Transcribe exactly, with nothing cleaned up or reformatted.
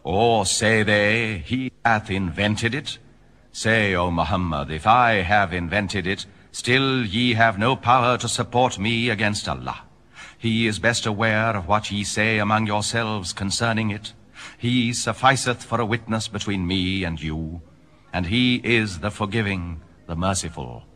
Or say they, he hath invented it? Say, O Muhammad, if I have invented it, still ye have no power to support me against Allah. He is best aware of what ye say among yourselves concerning it. He sufficeth for a witness between me and you, and he is the forgiving, the merciful.